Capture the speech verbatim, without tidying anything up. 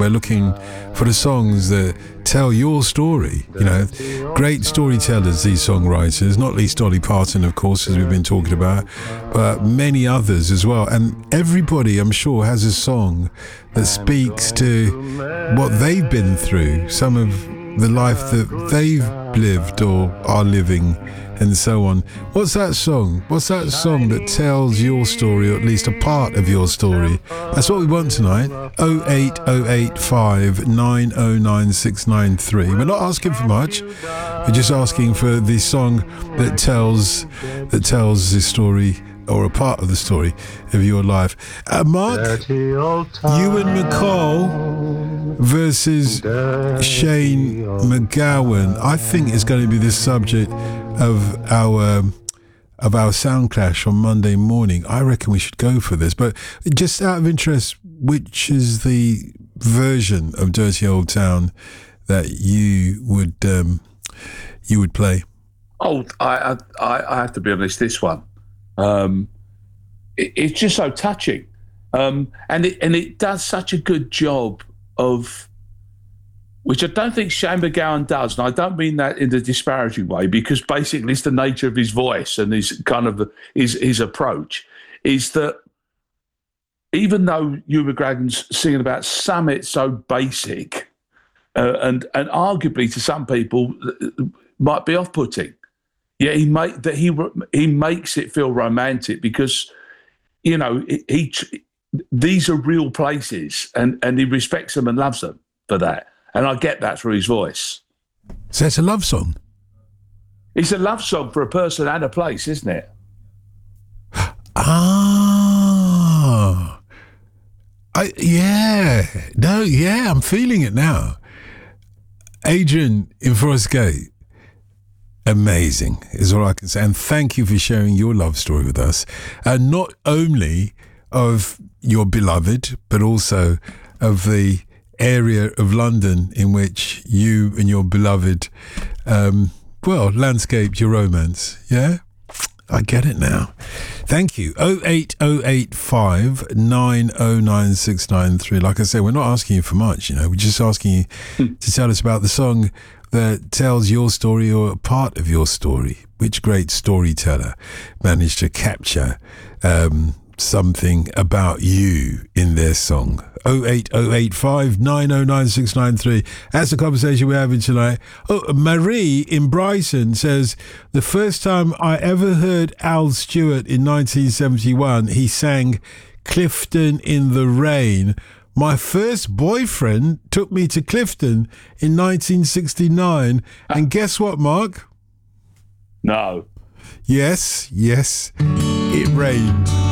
we're looking for the songs that tell your story. You know, great storytellers, these songwriters, not least Dolly Parton, of course, as we've been talking about, but many others as well. And everybody, I'm sure, has a song that speaks to what they've been through, some of the life that they've lived or are living, and so on. What's that song? What's that song that tells your story, or at least a part of your story? That's what we want tonight. oh eight oh eight five nine oh nine six nine three. We're not asking for much. We're just asking for the song that tells that tells the story, or a part of the story of your life. Uh, Mark, Ewan McCall versus Shane MacGowan, I think is going to be the subject of our of our sound clash on Monday morning. I reckon we should go for this. But just out of interest, which is the version of Dirty Old Town that you would um, you would play? Oh, I I, I have to be honest. This one. Um, it, it's just so touching, um, and it and it does such a good job of, which I don't think Shane MacGowan does, and I don't mean that in a disparaging way, because basically it's the nature of his voice and his kind of his his approach, is that even though Ewan McGregor's singing about something so basic, uh, and and arguably to some people might be off-putting. Yeah, he make that he he makes it feel romantic because, you know, he, he these are real places, and, and he respects them and loves them for that, and I get that through his voice. So it's a love song. It's a love song for a person and a place, isn't it? Ah, I yeah no yeah I'm feeling it now. Adrian in Forest Gate. Amazing is all I can say, and thank you for sharing your love story with us, and not only of your beloved but also of the area of London in which you and your beloved um well landscaped your romance. Yeah, I get it now. Thank you. oh eight oh eight five nine oh nine six nine three. Like I say, we're not asking you for much, you know, we're just asking you to tell us about the song that tells your story or a part of your story. Which great storyteller managed to capture um, something about you in their song? oh eight oh eight five nine oh nine six nine three. That's the conversation we're having tonight. Oh, Marie in Brighton says, the first time I ever heard Al Stewart in nineteen seventy-one, he sang Clifton in the Rain. My first boyfriend took me to Clifton in nineteen sixty-nine. And guess what, Mark? No. Yes, yes, it rained.